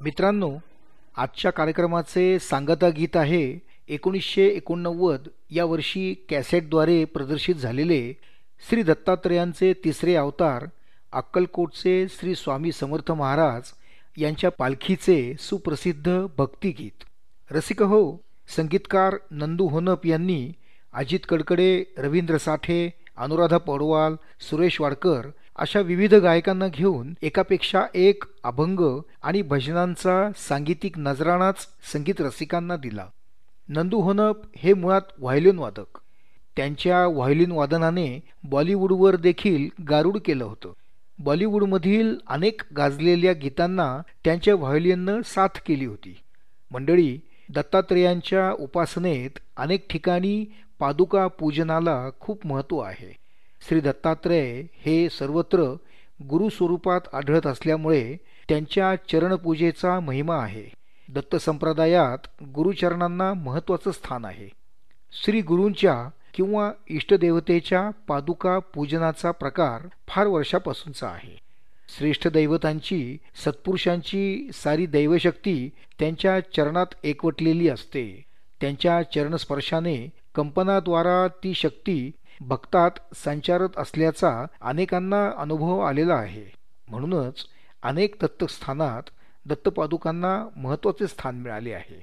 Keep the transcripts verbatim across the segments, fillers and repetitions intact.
मित्रांनो, आजच्या कार्यक्रमाचे सांगता गीत आहे एकोणीसशे एकोणनव्वद या वर्षी कॅसेटद्वारे प्रदर्शित झालेले श्री दत्तात्रेयांचे तिसरे अवतार अक्कलकोटचे श्री स्वामी समर्थ महाराज यांच्या पालखीचे सुप्रसिद्ध भक्तिगीत. रसिक हो, संगीतकार नंदू होनप यांनी अजित कडकडे, रवींद्र साठे, अनुराधा पौडवाल, सुरेश वाडकर अशा विविध गायकांना घेऊन एकापेक्षा एक अभंग आणि भजनांचा सांगीतिक नजराणाच संगीत रसिकांना दिला. नंदू होनप हे मुळात व्हायोलिन वादक. त्यांच्या व्हायोलिन वादनाने बॉलिवूडवर देखील गारुड केलं होतं. बॉलिवूडमधील अनेक गाजलेल्या गीतांना त्यांच्या व्हायोलिननं साथ केली होती. मंडळी, दत्तात्रेयांच्या उपासनेत अनेक ठिकाणी पादुका पूजनाला खूप महत्त्व आहे. श्री दत्तात्रेय हे सर्वत्र गुरु स्वरूपात आढळत असल्यामुळे त्यांच्या चरणपूजेचा महिमा आहे. दत्त संप्रदायात गुरुचरणांना महत्त्वाचं स्थान आहे. श्री गुरूंच्या किंवा इष्टदेवतेच्या पादुका पूजनाचा प्रकार फार वर्षापासूनचा आहे. श्रेष्ठ दैवतांची, सत्पुरुषांची सारी दैवशक्ती त्यांच्या चरणात एकवटलेली असते. त्यांच्या चरणस्पर्शाने कंपनाद्वारा ती शक्ती भक्तात संचारत असल्याचा अनेकांना अनुभव आलेला आहे. म्हणूनच अनेक दत्तस्थानात दत्तपादुकांना महत्त्वाचे स्थान मिळाले आहे.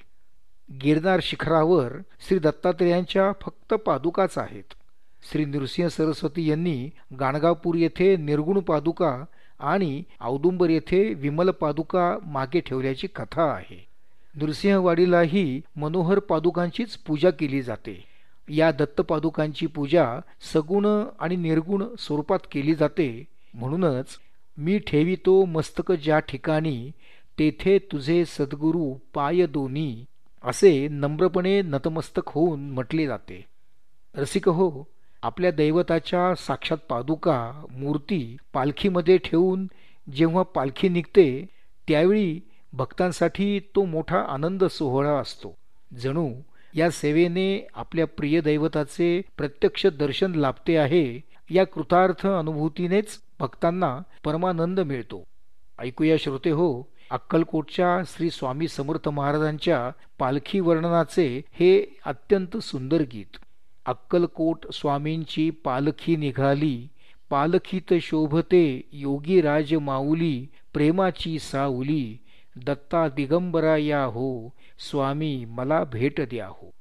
गिरनार शिखरावर श्री दत्तात्रेयांच्या फक्त पादुकाच आहेत. श्री नृसिंह सरस्वती यांनी गाणगापूर येथे निर्गुण पादुका आणि औदुंबर येथे विमल पादुका मागे ठेवल्याची कथा आहे. नृसिंहवाडीलाही मनोहर पादुकांचीच पूजा केली जाते. या दत्तपादुकांची पूजा सगुण आणि निर्गुण स्वरूपात केली जाते. म्हणूनच मी ठेवितो मस्तक ज्या ठिकाणी, तेथे तुझे सद्गुरू पाय दोन्ही, असे नम्रपणे नतमस्तक होऊन म्हटले जाते. रसिक हो, आपल्या दैवताच्या साक्षात पादुका मूर्ती पालखीमध्ये ठेवून जेव्हा पालखी निघते त्यावेळी भक्तांसाठी तो मोठा आनंद सोहळा असतो. जणू या सेवेने आपल्या प्रिय दैवताचे प्रत्यक्ष दर्शन लाभते आहे, या कृतार्थ अनुभूतीनेच भक्तांना परमानंद मिळतो. ऐकूया श्रोते हो, अक्कलकोटच्या श्री स्वामी समर्थ महाराजांच्या पालखी वर्णनाचे हे अत्यंत सुंदर गीत. अक्कलकोट स्वामींची पालखी निघाली, पालखीत शोभते योगी राज माऊली, प्रेमाची साऊली, दत्ता दिगंबरा या हो, स्वामी मला भेट द्या हो.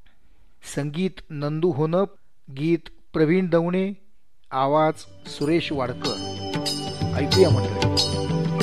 संगीत नंदू होनप, गीत प्रवीण दवणे, आवाज सुरेश वाडकर. ऐकूया मंडळी.